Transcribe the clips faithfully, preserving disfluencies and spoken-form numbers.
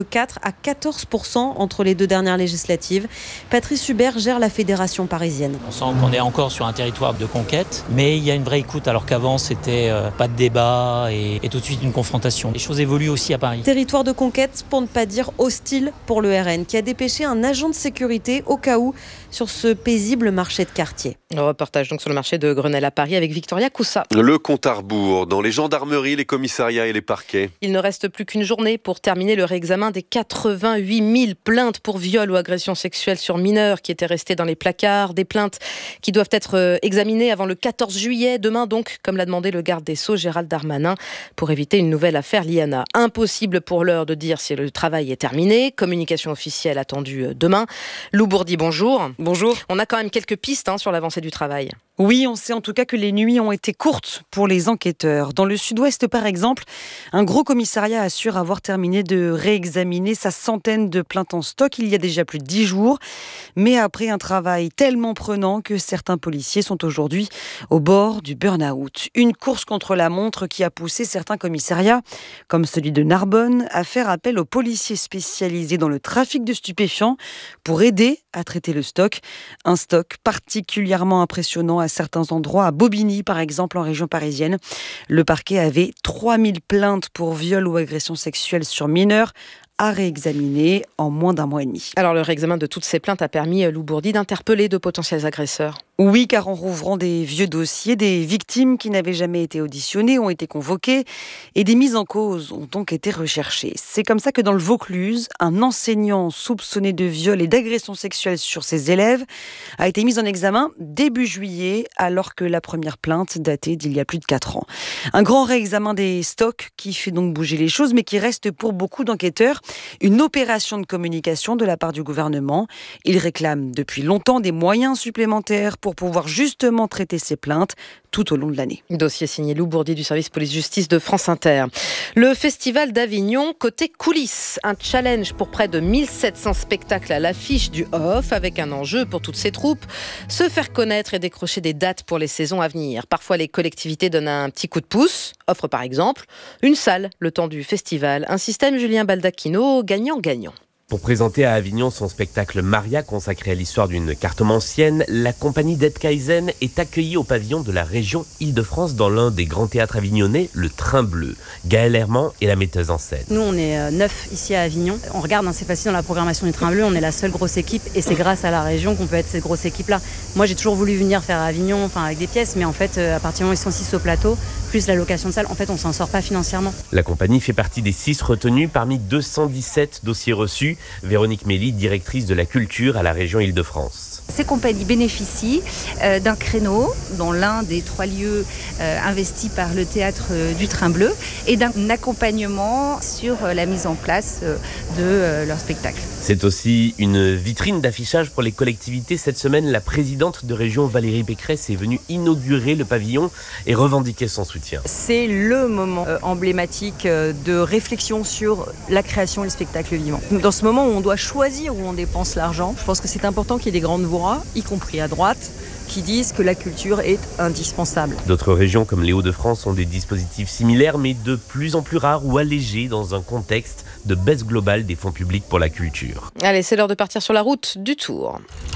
quatre à quatorze pour cent entre les deux dernières législatives. Patrice Hubert gère la fédération parisienne. On sent qu'on est encore sur un territoire de conquête, mais il y a une vraie écoute, alors qu'avant c'était euh, pas de débat et, et tout de suite une confrontation. Les choses évoluent aussi à Paris. Territoire de conquête, pour ne pas dire hostile pour le R N, qui a dépêché un agent de sécurité au cas où sur ce paisible marché de quartier. Le reportage donc sur le marché de Grenelle à Paris avec Victoria Coussa. Le compte à rebours dans les gendarmeries, les commissariats et les parquets. Il ne reste plus qu'une journée pour terminer le réexamen des quatre-vingt-huit mille plaintes pour viol ou agression sexuelle sur mineurs qui étaient restées dans les placards. Des plaintes qui doivent être examinées avant le quatorze juillet. Demain donc, comme l'a demandé le garde des Sceaux Gérald Darmanin, pour éviter une nouvelle affaire Liana. Impossible pour l'heure de dire si le travail est terminé. Communication officielle attendue demain. Lou Bourdi, bonjour. Bonjour. On a quand même quelques pistes hein, sur l'avancée du travail. Oui, on sait en tout cas que les nuits ont été courtes pour les enquêteurs. Dans le sud-ouest, par exemple, un gros commissariat assure avoir terminé de réexaminer sa centaine de plaintes en stock il y a déjà plus de dix jours. Mais après un travail tellement prenant que certains policiers sont aujourd'hui au bord du burn-out. Une course contre la montre qui a poussé certains commissariats, comme celui de Narbonne, à faire appel aux policiers spécialisés dans le trafic de stupéfiants pour aider à traiter le stock. Un stock particulièrement impressionnant à certains endroits, à Bobigny par exemple en région parisienne. Le parquet avait trois mille plaintes pour viol ou agression sexuelle sur mineurs à réexaminer en moins d'un mois et demi. Alors le réexamen de toutes ces plaintes a permis, Lou Bourdi, d'interpeller de potentiels agresseurs. Oui, car en rouvrant des vieux dossiers, des victimes qui n'avaient jamais été auditionnées ont été convoquées et des mises en cause ont donc été recherchées. C'est comme ça que dans le Vaucluse, un enseignant soupçonné de viol et d'agression sexuelle sur ses élèves a été mis en examen début juillet, alors que la première plainte datait d'il y a plus de quatre ans. Un grand réexamen des stocks qui fait donc bouger les choses, mais qui reste pour beaucoup d'enquêteurs une opération de communication de la part du gouvernement. Ils réclament depuis longtemps des moyens supplémentaires pour pouvoir justement traiter ces plaintes tout au long de l'année. Dossier signé Lou Bourdi du service police-justice de France Inter. Le Festival d'Avignon, côté coulisses. Un challenge pour près de mille sept cents spectacles à l'affiche du off, avec un enjeu pour toutes ces troupes, se faire connaître et décrocher des dates pour les saisons à venir. Parfois, les collectivités donnent un petit coup de pouce, offrent par exemple une salle le temps du festival. Un système, Julien Baldacchino, gagnant-gagnant. Pour présenter à Avignon son spectacle Maria, consacré à l'histoire d'une cartomancienne, la compagnie d'Ed Kaizen est accueillie au pavillon de la région Île-de-France dans l'un des grands théâtres avignonnais, le Train Bleu. Gaëlle Herman est la metteuse en scène. Nous, on est neuf ici à Avignon. On regarde, hein, c'est facile dans la programmation du Train Bleu, on est la seule grosse équipe et c'est grâce à la région qu'on peut être cette grosse équipe-là. Moi, j'ai toujours voulu venir faire à Avignon, enfin avec des pièces, mais en fait, à partir du moment où ils sont six au plateau, plus la location de salle, en fait, on s'en sort pas financièrement. La compagnie fait partie des six retenus parmi deux cent dix-sept dossiers reçus. Véronique Mély, directrice de la culture à la région Île-de-France. Ces compagnies bénéficient euh, d'un créneau dans l'un des trois lieux euh, investis par le théâtre euh, du Train Bleu et d'un accompagnement sur euh, la mise en place euh, de euh, leur spectacle. C'est aussi une vitrine d'affichage pour les collectivités. Cette semaine, la présidente de région Valérie Pécresse est venue inaugurer le pavillon et revendiquer son soutien. C'est le moment euh, emblématique euh, de réflexion sur la création et le spectacle vivant. Dans ce moment où on doit choisir où on dépense l'argent, je pense que c'est important qu'il y ait des grandes voix, y compris à droite, qui disent que la culture est indispensable. D'autres régions comme les Hauts-de-France ont des dispositifs similaires, mais de plus en plus rares ou allégés dans un contexte de baisse globale des fonds publics pour la culture. Allez, c'est l'heure de partir sur la route du Tour.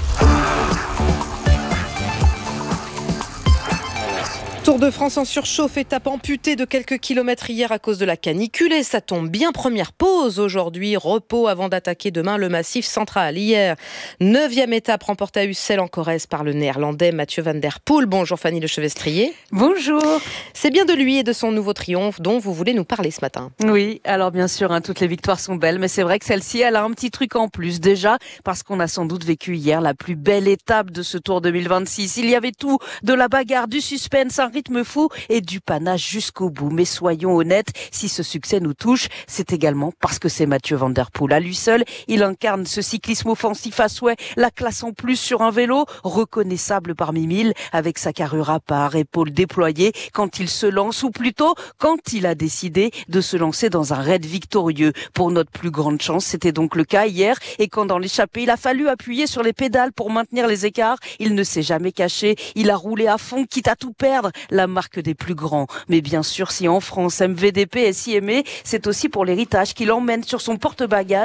Tour de France en surchauffe, étape amputée de quelques kilomètres hier à cause de la canicule et ça tombe bien. Première pause aujourd'hui, repos avant d'attaquer demain le Massif central. Hier, neuvième étape remportée à Ussel en Corrèze par le néerlandais Mathieu van der Poel. Bonjour Fanny Le Chevestrier. Bonjour. C'est bien de lui et de son nouveau triomphe dont vous voulez nous parler ce matin. Oui, alors bien sûr, hein, toutes les victoires sont belles, mais c'est vrai que celle-ci, elle a un petit truc en plus. Déjà, parce qu'on a sans doute vécu hier la plus belle étape de ce Tour deux mille vingt-six. Il y avait tout, de la bagarre, du suspense, un rythme fou et du panache jusqu'au bout. Mais soyons honnêtes, si ce succès nous touche, c'est également parce que c'est Mathieu van der Poel. À lui seul, il incarne ce cyclisme offensif à souhait, la classe en plus sur un vélo, reconnaissable parmi mille, avec sa carrure à part, épaules déployées, quand il se lance, ou plutôt quand il a décidé de se lancer dans un raid victorieux. Pour notre plus grande chance, c'était donc le cas hier, et quand dans l'échappée, il a fallu appuyer sur les pédales pour maintenir les écarts, il ne s'est jamais caché, il a roulé à fond, quitte à tout perdre, la marque des plus grands. Mais bien sûr, si en France, M V D P est si aimé, c'est aussi pour l'héritage qu'il emmène sur son porte-bagages.